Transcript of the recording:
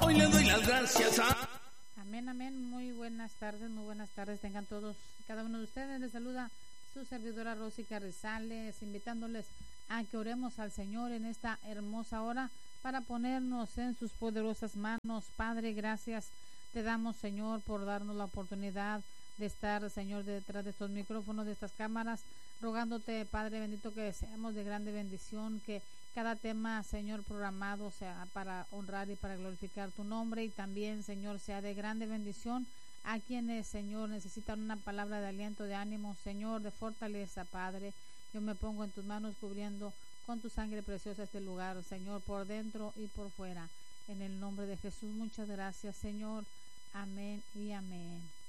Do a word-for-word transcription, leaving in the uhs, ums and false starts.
Hoy le doy las gracias a... Amén, amén. Muy buenas tardes, muy buenas tardes. Tengan todos, cada uno de ustedes. Les saluda su servidora Rosy Carrizales, invitándoles a que oremos al Señor en esta hermosa hora para ponernos en sus poderosas manos. Padre, gracias te damos, Señor, por darnos la oportunidad de estar, Señor, detrás de estos micrófonos, de estas cámaras, rogándote, Padre bendito, que seamos de grande bendición, que cada tema, Señor, programado sea para honrar y para glorificar tu nombre, y también, Señor, sea de grande bendición a quienes, Señor, necesitan una palabra de aliento, de ánimo, Señor, de fortaleza, Padre. Yo me pongo en tus manos cubriendo con tu sangre preciosa este lugar, Señor, por dentro y por fuera. En el nombre de Jesús, muchas gracias, Señor. Amén y amén.